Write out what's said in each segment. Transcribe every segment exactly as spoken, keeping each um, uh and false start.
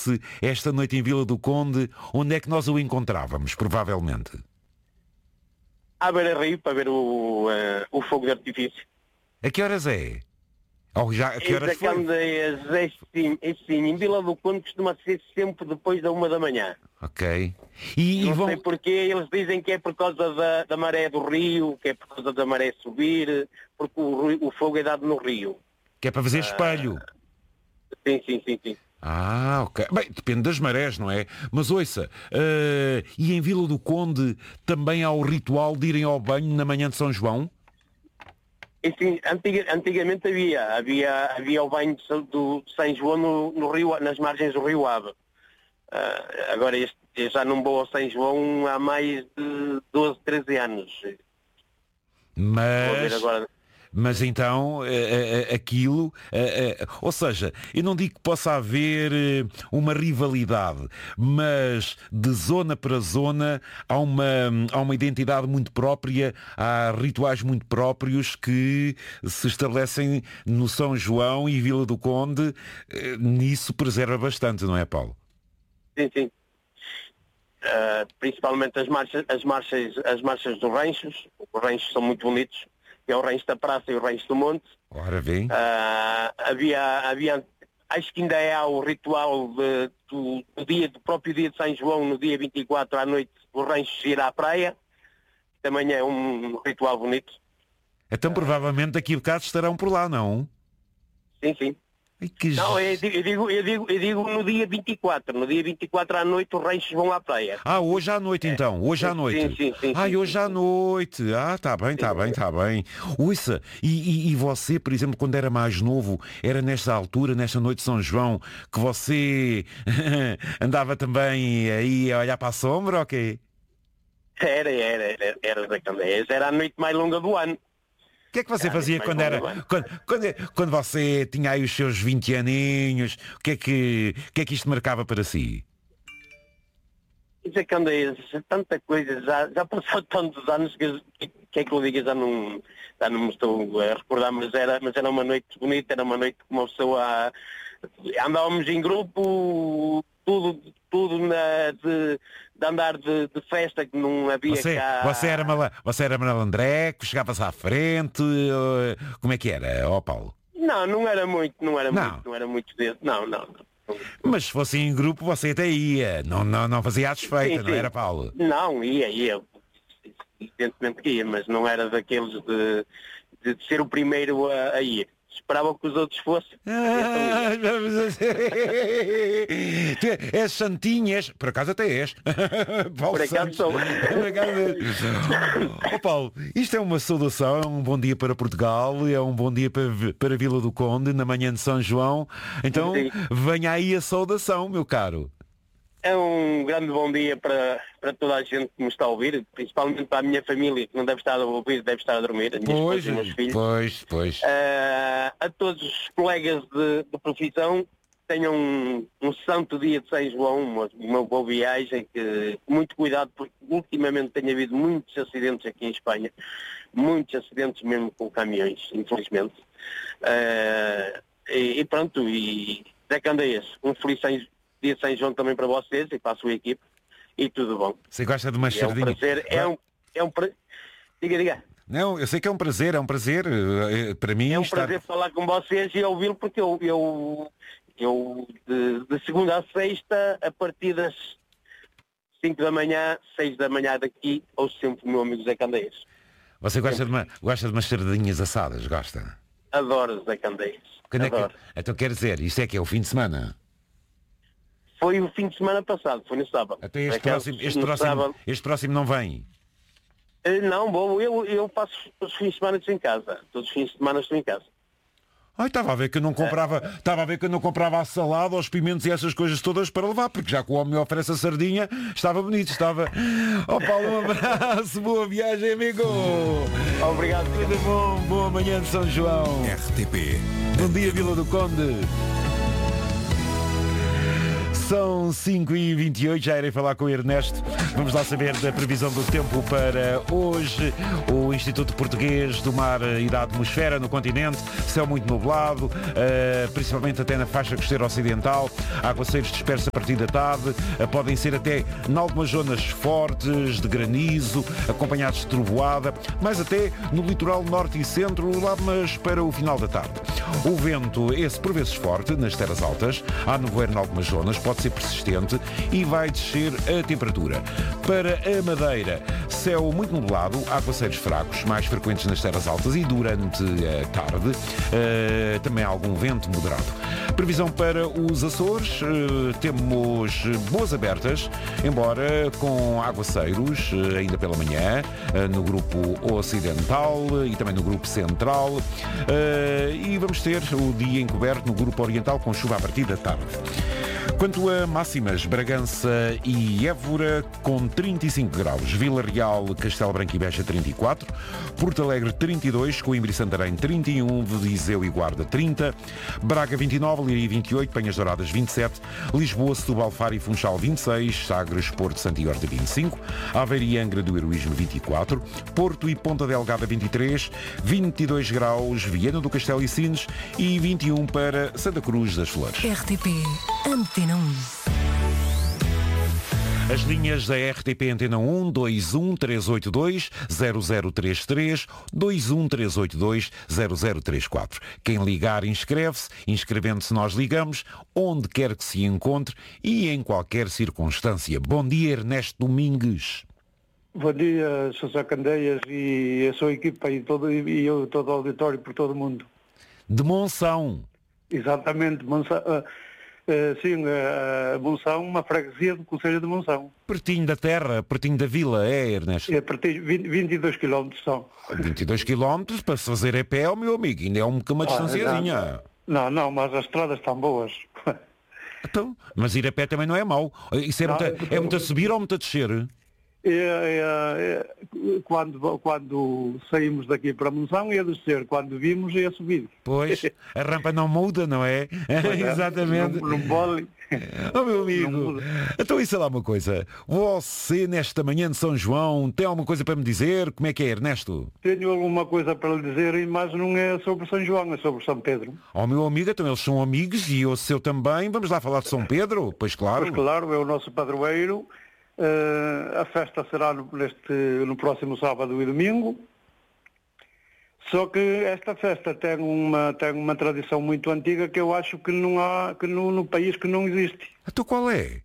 fosse esta noite em Vila do Conde, onde é que nós o encontrávamos, provavelmente? À beira-rio para ver o, uh, o fogo de artifício. A que horas é? Ou já, a que horas foi? É sim, é sim, em Vila do Conde costuma ser sempre depois da uma da manhã. Ok. E, e Não vão... sei porquê, eles dizem que é por causa da, da maré do rio, que é por causa da maré subir, porque o, o fogo é dado no rio. Que é para fazer espelho. Ah, sim, sim, sim, sim. Ah, ok. Bem, depende das marés, não é? Mas ouça, uh, e em Vila do Conde também há o ritual de irem ao banho na manhã de São João? E, sim, antiga, antigamente havia, havia, havia o banho de, do, de São João no, no rio, nas margens do rio Ave. Uh, agora este, eu já não vou ao São João há mais de doze, treze anos. Mas... Vou ver agora... Mas então, uh, uh, aquilo, uh, uh, ou seja, eu não digo que possa haver uh, uma rivalidade, mas de zona para zona há uma, há uma identidade muito própria, há rituais muito próprios que se estabelecem no São João e Vila do Conde, uh, nisso preserva bastante, não é, Paulo? Sim, sim. Uh, principalmente as marchas, as marchas, as marchas dos ranchos, os ranchos são muito bonitos. É o rancho da Praça e o rancho do Monte. Ora bem. Uh, havia, havia, acho que ainda há o ritual de, do, do, dia, do próprio dia de São João, no dia vinte e quatro à noite, o rancho ir à praia. Também é um ritual bonito. Então provavelmente daqui a bocado estarão por lá, não? Sim, sim. Ai, que... Não, eu digo, eu, digo, eu, digo, eu digo no dia vinte e quatro. No dia vinte e quatro à noite os ranchos vão à praia. Ah, hoje à noite então, hoje à noite. Sim, sim, sim. Ah, sim, hoje sim, à sim. noite. Ah, tá bem, tá bem, tá bem. Ouça, e, e, e você, por exemplo, quando era mais novo, era nesta altura, nesta noite de São João, que você andava também aí a olhar para a sombra, ou quê? Era, era, era, era da Candeias. Era a noite mais longa do ano. O que é que você Ah, fazia mas quando não, era não é. quando, quando, quando você tinha aí os seus vinte aninhos? O que é que, o que é que isto marcava para si? Isso é Candeias, tanta coisa, já, já passou tantos anos que, que é que eu digo, já não, já não me estou a recordar, mas era, mas era uma noite bonita, era uma noite que uma pessoa andávamos em grupo, tudo, tudo na, de, de andar de, de festa, que não havia Você, cá. você era mala, você era malandreco, chegava-se à frente, uh, como é que era, ó Paulo? Não, não era muito, não era Não. muito, não era muito desse, não, não, não. Mas se fosse em grupo você até ia, não, não, não fazia a desfeita, Sim, não sim. era, Paulo? Não, ia, ia, evidentemente que ia, mas não era daqueles de, de, de ser o primeiro a, a ir. Esperava que os outros fossem. Ah, tu és santinho, és, por acaso até és. Paulo Por acaso Santos. sou. Por acaso é. Oh, Paulo, isto é uma saudação, é um bom dia para Portugal, é um bom dia para, para Vila do Conde, na manhã de São João. Então, Sim. venha aí a saudação, meu caro. É um grande bom dia para, para toda a gente que me está a ouvir, principalmente para a minha família, que não deve estar a ouvir, deve estar a dormir, a minha Pois, esposa e os meus filhos. pois, pois. Uh, a todos os colegas de, de profissão, tenham um, um santo dia de São João, uma, uma boa viagem, que muito cuidado, porque ultimamente tem havido muitos acidentes aqui em Espanha, muitos acidentes mesmo com caminhões, infelizmente. Uh, e, e pronto, e Zé Candeias, um feliz São dia de São João também para vocês e para a sua equipe, e tudo bom. Você gosta de uma É um sardinha? prazer, é um, é um prazer, diga, diga. Não, eu sei que é um prazer, é um prazer. eh, Para mim É um estar... prazer falar com vocês e ouvi-lo, porque eu, eu, eu de, de segunda a sexta, a partir das cinco da manhã, seis da manhã daqui, ouço sempre o meu amigo Zé Candeias. Você gosta de, uma, gosta de umas sardinhas assadas, gosta? Adoro Zé Candeias. Quando é Adoro. que... Então quer dizer, isto é que é o fim de semana? Foi o fim de semana passado, foi no sábado. Até este Por acaso, próximo, este no próximo, sábado- este próximo não vem. Eh, Não, bom, eu, eu passo todos os fins de semana em casa. Todos os fins de semana estou em casa. Ai, estava a ver que eu não comprava, estava a ver que eu não comprava a salada, os pimentos e essas coisas todas para levar, porque já que o homem me oferece a sardinha, estava bonito, estava. Ó Paulo, um abraço, boa viagem, amigo. Obrigado. Tudo bom, boa manhã de São João. R T P. Bom dia, Vila do Conde. São cinco e vinte e oito, já irei falar com o Ernesto. Vamos lá saber da previsão do tempo para hoje. O Instituto Português do Mar e da Atmosfera no continente, céu muito nublado, uh, principalmente até na faixa costeira ocidental, aguaceiros dispersos a partir da tarde, uh, podem ser até em algumas zonas fortes de granizo, acompanhados de trovoada, mas até no litoral norte e centro, lá mas para o final da tarde. O vento, esse por vezes forte, nas terras altas, há nevoeiro em algumas zonas, pode ser persistente e vai descer a temperatura. Para a Madeira, céu muito nublado, aguaceiros fracos, mais frequentes nas terras altas e durante a tarde, uh, também há algum vento moderado. Previsão para os Açores, uh, temos boas abertas, embora com aguaceiros, uh, ainda pela manhã, uh, no grupo ocidental e também no grupo central, uh, e vamos ter o dia encoberto no grupo oriental com chuva a partir da tarde. Quanto a máximas, Bragança e Évora com trinta e cinco graus, Vila Real, Castelo Branco e Beja trinta e quatro, Porto Alegre trinta e dois, Coimbra e Santarém trinta e um, Viseu e Guarda trinta, Braga vinte e nove, Leiria vinte e oito, Penhas Douradas vinte e sete, Lisboa, Setúbal, Faro e Funchal vinte e seis, Sagres, Porto, Santo e Horta vinte e cinco, Aveiro e Angra do Heroísmo vinte e quatro, Porto e Ponta Delgada vinte e três, vinte e dois graus, Viana do Castelo e Sines e vinte e um para Santa Cruz das Flores. R T P Antena um. As linhas da R T P Antena um, dois um três oito dois zero zero três três, dois um três oito dois zero zero três quatro. Quem ligar inscreve-se, inscrevendo-se nós ligamos, onde quer que se encontre e em qualquer circunstância. Bom dia, Ernesto Domingues. Bom dia, José Candeias e a sua equipa e todo, e eu, todo o auditório por todo o mundo. De Monção. Exatamente, Monção. Uh, Uh, sim, uh, Monção, uma freguesia do Conselho de Monção. Pertinho da terra, pertinho da vila, é, Ernesto? É pertinho, vinte, vinte e dois quilómetros são. vinte e dois quilómetros para se fazer a pé, meu amigo, ainda é uma, uma distanciazinha. Ah, não, não, mas as estradas estão boas. Então, mas ir a pé também não é mau. Isso é, não, muito, é muito a subir ou muito a descer? É, é, é, quando, quando saímos daqui para Monção ia descer, quando vimos ia subir. Pois, a rampa não muda, não é? é Exatamente. Não, não vale. Oh, meu amigo, então isso é lá uma coisa. Você, nesta manhã de São João, tem alguma coisa para me dizer? Como é que é, Ernesto? Tenho alguma coisa para lhe dizer, mas não é sobre São João, é sobre São Pedro. Oh, meu amigo, então eles são amigos e eu seu também. Vamos lá falar de São Pedro? Pois claro. Pois claro, é o nosso padroeiro. Uh, a festa será no, neste, no próximo sábado e domingo. Só que esta festa tem uma, tem uma tradição muito antiga que eu acho que não há que no, no país que não existe. Então qual é?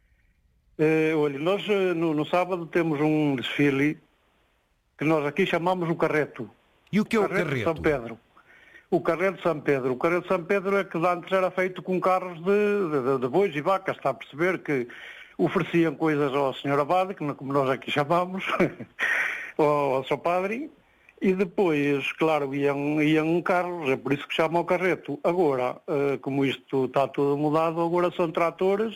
Uh, olha, nós no, no sábado temos um desfile que nós aqui chamamos o Carreto. E o que é o Carreto? Carreto? De São Pedro. O Carreto de São Pedro. O Carreto de São Pedro é que antes era feito com carros de, de, de bois e vacas, está a perceber que ofereciam coisas ao senhor Abade, como nós aqui chamamos, ao, ao seu padre, e depois, claro, iam, iam carros, é por isso que chamam o Carreto. Agora, uh, como isto está tudo mudado, agora são tratores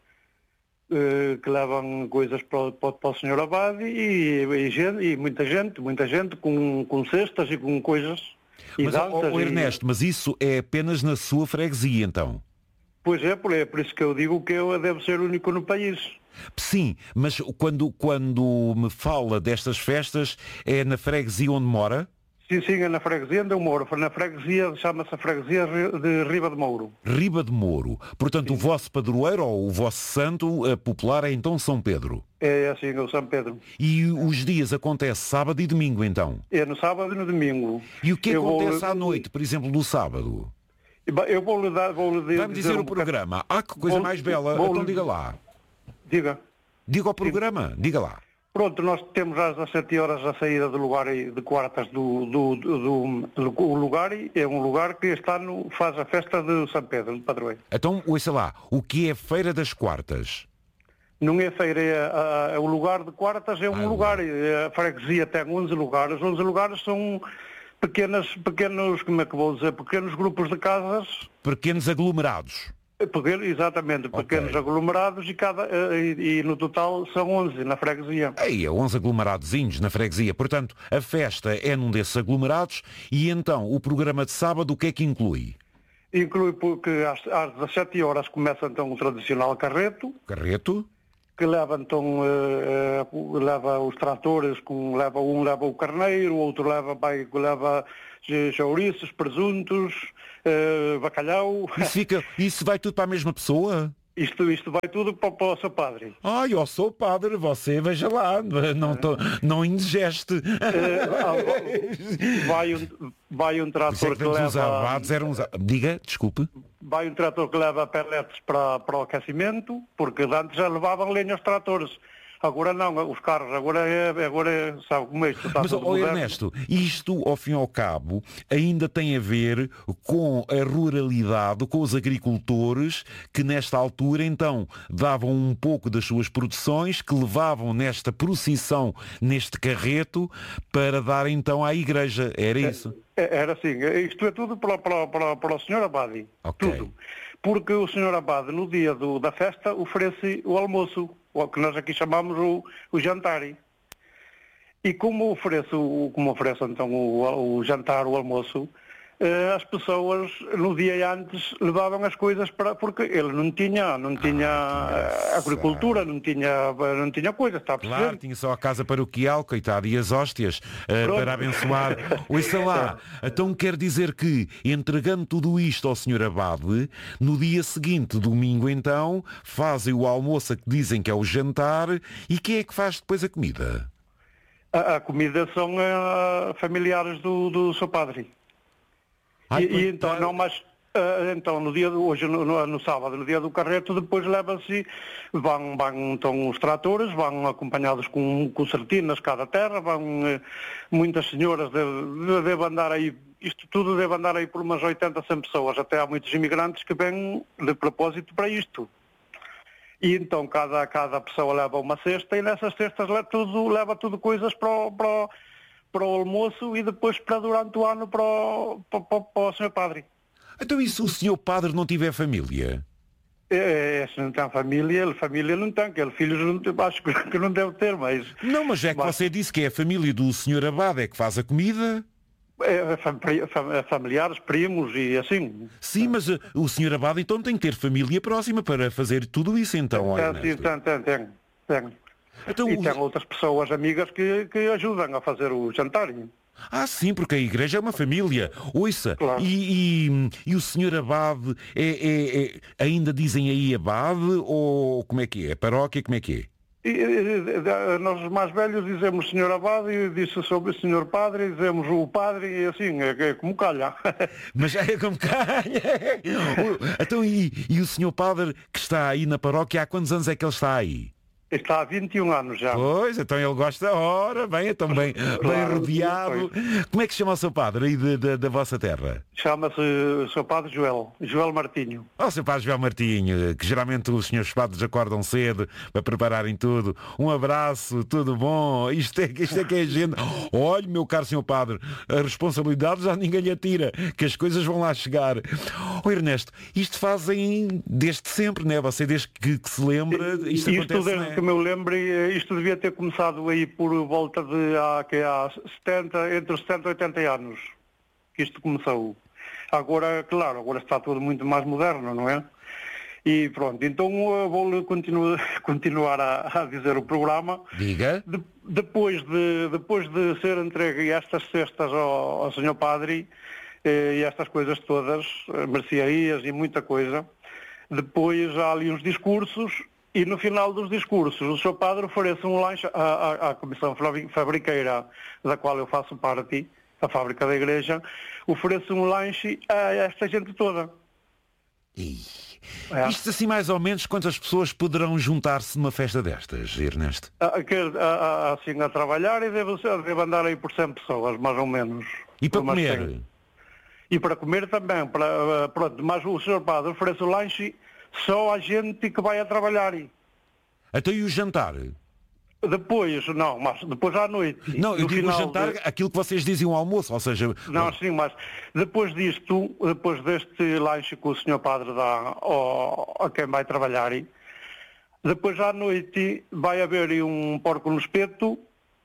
uh, que levam coisas para, para, para o senhor Abade e, e, gente, e muita gente, muita gente com, com cestas e com coisas. E mas, danças, oh, oh, Ernesto, e... mas isso é apenas na sua freguesia, então? Pois é, por, é por isso que eu digo que eu deve ser único no país. Sim, mas quando, quando me fala destas festas, é na freguesia onde mora? Sim, sim, é na freguesia onde eu moro. Na freguesia, chama-se a freguesia de Riba de Mouro. Riba de Mouro. Portanto, sim. O vosso padroeiro ou o vosso santo popular é então São Pedro? É assim, é o São Pedro. E os dias acontece sábado e domingo, então? É no sábado e no domingo. E o que eu acontece vou... à noite, por exemplo, no sábado? Eu vou-lhe dar... Vou dizer, Vai-me dizer um o programa. Ah, que coisa vou, mais bela. Vou, então diga lá. Diga. Diga ao programa. Diga lá. Pronto, nós temos às dezessete horas a saída do lugar de quartas do, do, do, do, do lugar, é um lugar que este ano faz a festa de São Pedro, de padroeiro. Então, ouça lá, o que é Feira das Quartas? Não é feira, é, é, é o lugar de quartas, é um ah, lugar, é, a freguesia tem onze lugares, onze lugares são pequenas, pequenos, como é que vou dizer, pequenos grupos de casas. Pequenos aglomerados. Pequeno, exatamente, okay. Pequenos aglomerados e, cada, e, e no total são onze na freguesia. Aí, é onze aglomeradozinhos na freguesia. Portanto, a festa é num desses aglomerados e então o programa de sábado o que é que inclui? Inclui porque às, às dezassete horas começa então o tradicional carreto, Carreto? que leva então eh, leva os tratores, com, leva, um leva o carneiro, o outro leva, vai, leva chouriços, presuntos, eh, bacalhau. Isso, fica, isso vai tudo para a mesma pessoa? Isto, isto vai tudo para, para o seu padre. Ai, eu sou padre, você veja lá, não, tô, não indigeste. Eh, vai, um, vai um trator que leva... Os abados eram... Diga, desculpe. Vai um trator que leva pellets para, para o aquecimento, porque antes já levavam lenha aos tratores. Agora não, os carros, agora é, agora é, sabe como é isto? Está Mas, tudo ó, moderno. Ernesto, isto, ao fim e ao cabo, ainda tem a ver com a ruralidade, com os agricultores que, nesta altura, então, davam um pouco das suas produções, que levavam nesta procissão, neste carreto, para dar, então, à igreja. Era isso? É, era assim, isto é tudo para, para, para, para o senhor Abade. Ok. Tudo. Porque o senhor Abade, no dia do, da festa, oferece o almoço, o que nós aqui chamamos o, o jantar. E como oferece, o, como oferece então o, o jantar, o almoço, eh, as pessoas no dia antes levavam as coisas para, porque ele não tinha, não tinha ah, agricultura, não tinha, não tinha coisas, está a perceber? Claro, tinha só a casa paroquial, coitado, e as hóstias uh, para abençoar. Ouça lá, então quer dizer que, entregando tudo isto ao senhor Abade, no dia seguinte, domingo então, fazem o almoço que dizem que é o jantar, e quem é que faz depois a comida? A, a comida são uh, familiares do, do seu padre. Ai, e, e então, não, mas uh, então no dia de hoje, no, no, no sábado, no dia do carreto, depois leva-se, vão, vão então os tratores, vão acompanhados com, com sertinas cada terra, vão uh, muitas senhoras, devem deve andar aí, isto tudo deve andar aí por umas oitenta, cem pessoas, até há muitos imigrantes que vêm de propósito para isto. E então cada, cada pessoa leva uma cesta e nessas cestas leva tudo, leva tudo coisas para o, para, o, para o almoço e depois para durante o ano para o, para, para, para o senhor padre. Então e se o senhor padre não tiver família? É, se não tem família, ele família não tem, que ele filhos não, acho que não deve ter, mas... Não, mas é que mas, você disse que é a família do senhor Abade é que faz a comida. É, é, familiares, primos e assim. Sim, mas uh, o senhor Abade então tem que ter família próxima para fazer tudo isso então. Tem, sim, tem, tem, tem, tem. Então, e o... tem outras pessoas amigas que, que ajudam a fazer o jantar. Ah, sim, porque a igreja é uma família. Ouça, claro. e, e, e o senhor Abade, é, é, é, ainda dizem aí Abade ou como é que é? Paróquia, como é que é? E, e, nós os mais velhos dizemos senhor Abade e disse sobre o senhor Padre, dizemos o Padre e assim, é, é como calha. Mas é como calha. Então, e, e o senhor Padre que está aí na paróquia, há quantos anos é que ele está aí? Está há vinte e um anos já. Pois, então ele gosta, ora, bem, então bem, claro, bem rodeado. Como é que se chama o seu padre aí de, de, da vossa terra? Chama-se o seu padre Joel, Joel Martinho. Oh, o seu padre Joel Martinho, que geralmente os senhores padres acordam cedo para prepararem tudo. Um abraço, tudo bom, isto é, isto é que é agenda. Olha, meu caro senhor padre, a responsabilidade já ninguém lhe atira, que as coisas vão lá chegar. Oh, Ernesto, isto fazem desde sempre, não é? Você desde que, que se lembra, isto, isto acontece, desde não é? que me lembro, isto devia ter começado aí por volta de há, que há setenta, entre os setenta e oitenta anos que isto começou. Agora, claro, agora está tudo muito mais moderno, não é? E pronto, então vou continuar, continuar a, a dizer o programa. Diga. De, depois, de, depois de ser entregue estas cestas ao, ao senhor Padre eh, e estas coisas todas, mercearias e muita coisa, depois há ali uns discursos. E no final dos discursos, o senhor Padre oferece um lanche à, à, à Comissão Fabriqueira, da qual eu faço parte, a Fábrica da Igreja, oferece um lanche a esta gente toda. Ih, é. Isto assim mais ou menos quantas pessoas poderão juntar-se numa festa destas, Ernesto? A, que, a, a, assim a trabalhar e deve, deve andar aí por cem pessoas, mais ou menos. E para comer? cem. E para comer também, para, pronto, mas o senhor Padre oferece o lanche só a gente que vai a trabalhar. Até e o jantar? Depois, não, mas depois à noite. Não, eu digo o jantar, de... aquilo que vocês dizem ao almoço, ou seja... Não, sim, mas depois disto, depois deste lanche que o senhor Padre dá ao, a quem vai trabalhar, depois à noite vai haver um porco no espeto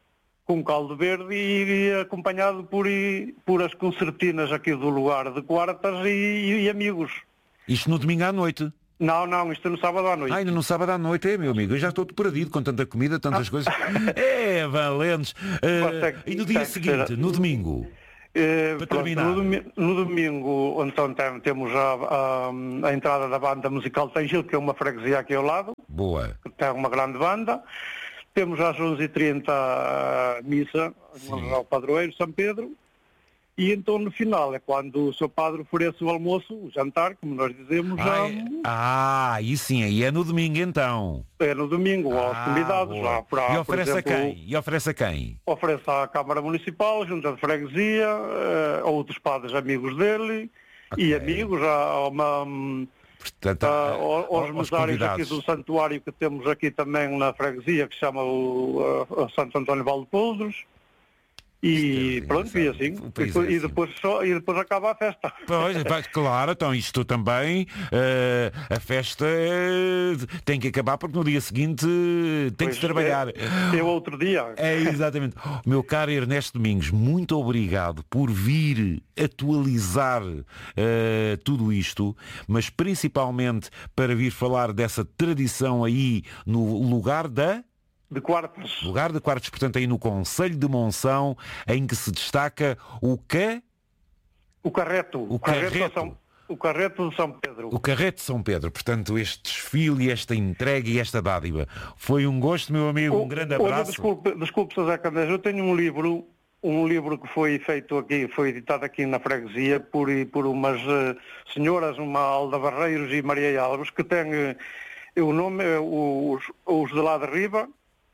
com caldo verde e, e acompanhado por, e, por as concertinas aqui do lugar de quartas e, e amigos. Isto no domingo à noite? Não, não, isto é no sábado à noite. Ah, ainda no sábado à noite, é, meu amigo. Eu já estou perdido com tanta comida, tantas coisas. É, valentes. Uh, e no dia seguinte, no domingo? Uh, para pronto, terminar. No, domi no domingo, então, tem, temos a, a, a entrada da banda musical Tangil, que é uma freguesia aqui ao lado. Boa. Tem uma grande banda. Temos às onze e trinta a missa ao padroeiro São Pedro. E então no final é quando o seu padre oferece o almoço, o jantar, como nós dizemos. Ah, já... ah e sim, aí é no domingo então. É no domingo, ah, aos convidados. Lá, para, e oferece exemplo, a quem? E oferece a quem? Oferece à Câmara Municipal, junta de freguesia, uh, outros padres amigos dele, okay. E amigos, a uma... Portanto, uh, aos, aos mesários aqui do santuário que temos aqui também na freguesia, que se chama o uh, Santo António Valdepoulos. E pronto, e assim, e, e, depois só, e depois acaba a festa. Pois, claro, então isto também, uh, a festa uh, tem que acabar porque no dia seguinte uh, tem pois que se trabalhar. É, é outro dia. É, exatamente. Meu caro Ernesto Domingos, muito obrigado por vir atualizar uh, tudo isto, mas principalmente para vir falar dessa tradição aí no lugar da... De Quartos. Lugar de Quartos, portanto, aí no Concelho de Monção, em que se destaca o que? O Carreto. O Carreto. Carreto São... O Carreto de São Pedro. O Carreto de São Pedro. Portanto, este desfile, esta entrega e esta dádiva. Foi um gosto, meu amigo. O... Um grande abraço. Olha, desculpe, desculpe, José Candeias, eu tenho um livro, um livro que foi feito aqui, foi editado aqui na freguesia por, por umas uh, senhoras, uma Alda Barreiros e Maria Alves, que tem uh, o nome, uh, os, os de lá de Riba,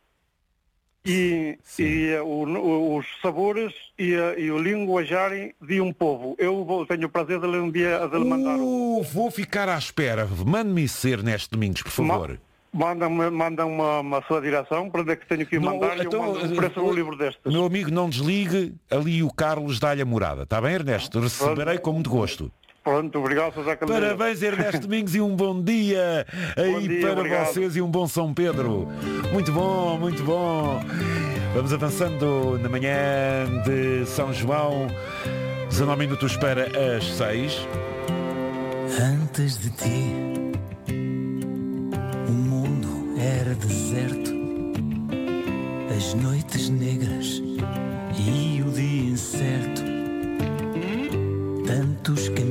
e, e uh, o, os sabores e, uh, e o linguajar de um povo. Eu vou, tenho o prazer de lhe enviar, de lhe mandar uh, o... Vou ficar à espera. Mande-me isso ser neste Domingos, por favor. Ma Manda-me manda uma, uma sua direção para onde é que tenho que ir mandar e então, eu mando um, um livro destes. Meu amigo, não desligue, ali o Carlos dá-lhe a morada. Está bem, Ernesto? Receberei com muito gosto. Pronto, obrigado, José Candeias. Parabéns, Ernesto Domingos, e um bom dia aí bom dia, para obrigado. Vocês e um bom São Pedro. Muito bom, muito bom. Vamos avançando na manhã de São João. dezanove minutos para as seis. Antes de ti, o mundo era deserto, as noites negras e o dia incerto. Tantos caminhos